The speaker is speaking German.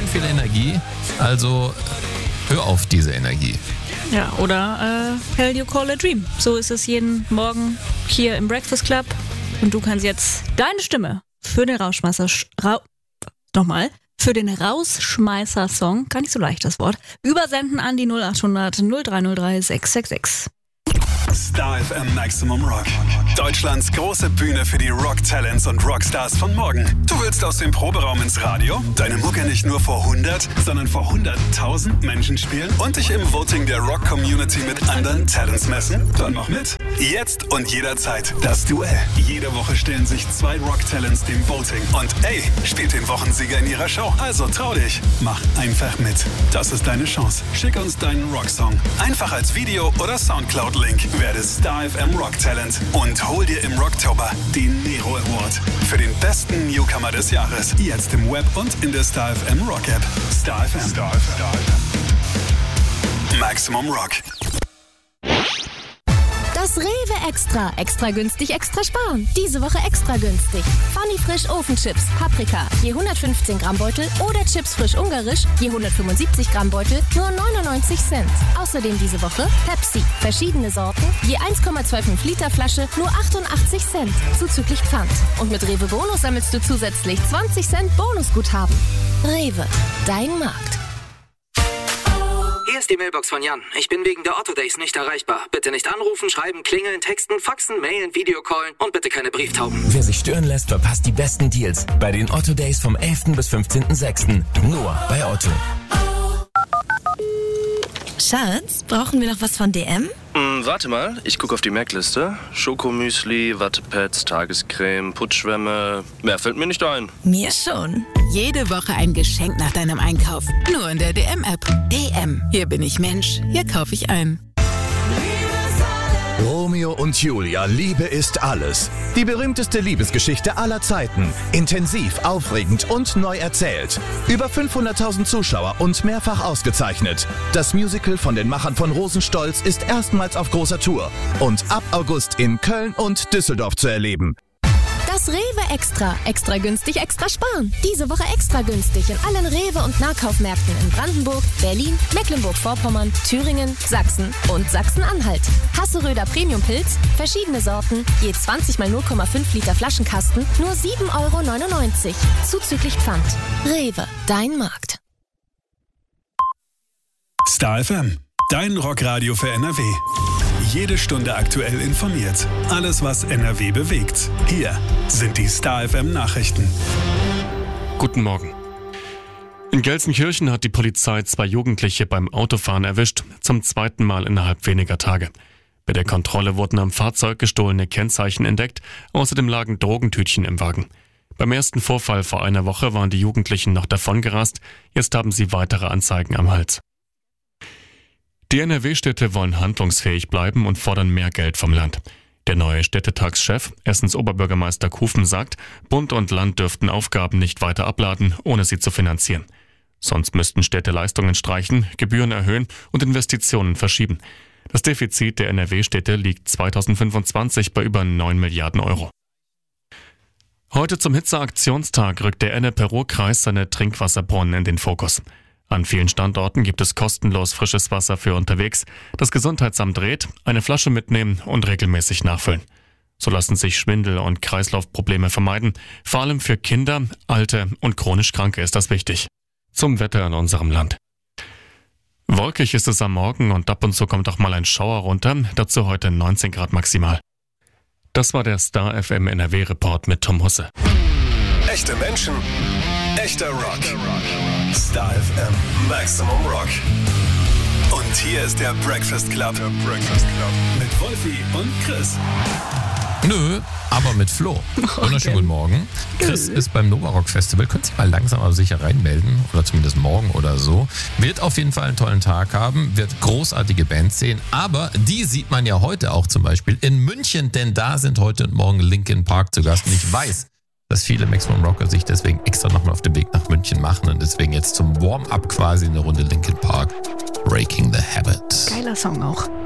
viel Energie, also hör auf diese Energie. Ja, oder Hell You Call a Dream. So ist es jeden Morgen hier im Breakfast Club. Und du kannst jetzt deine Stimme für den Rausschmeißer-Song, gar nicht so leicht das Wort, übersenden an die 0800 0303 666. Star FM Maximum Rock. Deutschlands große Bühne für die Rock-Talents und Rockstars von morgen. Du willst aus dem Proberaum ins Radio, deine Mucke nicht nur vor 100, sondern vor 100.000 Menschen spielen und dich im Voting der Rock-Community mit anderen Talents messen? Dann mach mit. Jetzt und jederzeit das Duell. Jede Woche stellen sich 2 Rock-Talents dem Voting und spielt den Wochensieger in ihrer Show. Also trau dich. Mach einfach mit. Das ist deine Chance. Schick uns deinen Rocksong. Einfach als Video oder Soundcloud-Link. Werde Star FM Rock Talent und hol dir im Rocktober den Nero Award für den besten Newcomer des Jahres. Jetzt im Web und in der Star FM Rock App. Star FM. Maximum Rock. Das Rewe Extra. Extra günstig, extra sparen. Diese Woche extra günstig. Funny Frisch Ofenchips, Paprika, je 115 Gramm Beutel oder Chips frisch ungarisch, je 175 Gramm Beutel, nur 99 Cent. Außerdem diese Woche Pepsi, verschiedene Sorten, je 1,25 Liter Flasche, nur 88 Cent, zuzüglich Pfand. Und mit Rewe Bonus sammelst du zusätzlich 20 Cent Bonusguthaben. Rewe, dein Markt. Hier ist die Mailbox von Jan. Ich bin wegen der Otto Days nicht erreichbar. Bitte nicht anrufen, schreiben, klingeln, texten, faxen, mailen, Videocallen und bitte keine Brieftauben. Wer sich stören lässt, verpasst die besten Deals bei den Otto Days vom 11. bis 15.06. Nur bei Otto. Schatz, brauchen wir noch was von DM? Warte mal, ich gucke auf die Merkliste. Schokomüsli, Wattepads, Tagescreme, Putzschwämme. Mehr fällt mir nicht ein. Mir schon. Jede Woche ein Geschenk nach deinem Einkauf. Nur in der DM-App. DM. Hier bin ich Mensch. Hier kaufe ich ein. Romeo und Julia, Liebe ist alles. Die berühmteste Liebesgeschichte aller Zeiten. Intensiv, aufregend und neu erzählt. Über 500.000 Zuschauer und mehrfach ausgezeichnet. Das Musical von den Machern von Rosenstolz ist erstmals auf großer Tour und ab August in Köln und Düsseldorf zu erleben. Das Rewe Extra. Extra günstig, extra sparen. Diese Woche extra günstig in allen Rewe- und Nahkaufmärkten in Brandenburg, Berlin, Mecklenburg-Vorpommern, Thüringen, Sachsen und Sachsen-Anhalt. Hasseröder Premium-Pilz, verschiedene Sorten, je 20 mal 0,5 Liter Flaschenkasten, nur 7,99 €. Zuzüglich Pfand. Rewe, dein Markt. Star FM, dein Rockradio für NRW. Jede Stunde aktuell informiert. Alles, was NRW bewegt. Hier sind die Star FM Nachrichten. Guten Morgen. In Gelsenkirchen hat die Polizei 2 Jugendliche beim Autofahren erwischt, zum 2. Mal innerhalb weniger Tage. Bei der Kontrolle wurden am Fahrzeug gestohlene Kennzeichen entdeckt, außerdem lagen Drogentütchen im Wagen. Beim ersten Vorfall vor einer Woche waren die Jugendlichen noch davongerast, jetzt haben sie weitere Anzeigen am Hals. Die NRW-Städte wollen handlungsfähig bleiben und fordern mehr Geld vom Land. Der neue Städtetagschef, Essens Oberbürgermeister Kufen, sagt, Bund und Land dürften Aufgaben nicht weiter abladen, ohne sie zu finanzieren. Sonst müssten Städte Leistungen streichen, Gebühren erhöhen und Investitionen verschieben. Das Defizit der NRW-Städte liegt 2025 bei über 9 Milliarden Euro. Heute zum Hitzeaktionstag rückt der Ennepe-Ruhr-Kreis seine Trinkwasserbrunnen in den Fokus. An vielen Standorten gibt es kostenlos frisches Wasser für unterwegs. Das Gesundheitsamt rät, eine Flasche mitnehmen und regelmäßig nachfüllen. So lassen sich Schwindel- und Kreislaufprobleme vermeiden. Vor allem für Kinder, Alte und chronisch Kranke ist das wichtig. Zum Wetter in unserem Land. Wolkig ist es am Morgen und ab und zu kommt auch mal ein Schauer runter. Dazu heute 19 Grad maximal. Das war der Star FM NRW-Report mit Tom Husse. Echte Menschen, echter Rock. Star FM Maximum Rock. Und hier ist der Breakfast Club. Mit Wolfi und Chris. Nö, aber mit Flo. Wunderschönen guten Morgen. Chris ist beim Nova Rock Festival. Könnt ihr mal langsam aber sicher reinmelden. Oder zumindest morgen oder so. Wird auf jeden Fall einen tollen Tag haben. Wird großartige Bands sehen. Aber die sieht man ja heute auch zum Beispiel in München. Denn da sind heute und morgen Linkin Park zu Gast. Und ich weiß, dass viele Maximum Rocker sich deswegen extra nochmal auf den Weg nach München machen. Und deswegen jetzt zum Warm-up quasi eine Runde Linkin Park. Breaking the Habit. Geiler Song auch.